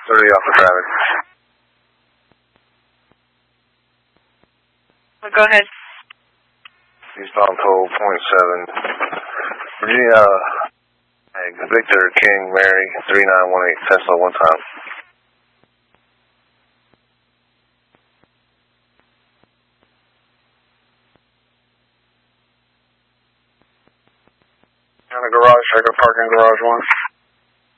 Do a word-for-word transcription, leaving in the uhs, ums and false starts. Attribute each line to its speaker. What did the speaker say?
Speaker 1: thirty off the traffic.
Speaker 2: Go ahead.
Speaker 1: Eastbound toll, point seven. Virginia, Victor, King, Mary, three nine one eight, Tesla, one time. On the garage, I got parking garage one.